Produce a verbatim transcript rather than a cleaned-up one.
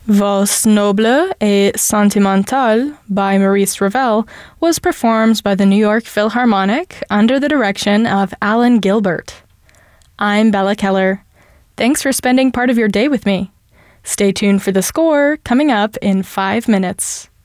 Valse Noble et Sentimentale by Maurice Ravel was performed by the New York Philharmonic under the direction of Alan Gilbert. I'm Bella Keller. Thanks for spending part of your day with me. Stay tuned for the score coming up in five minutes.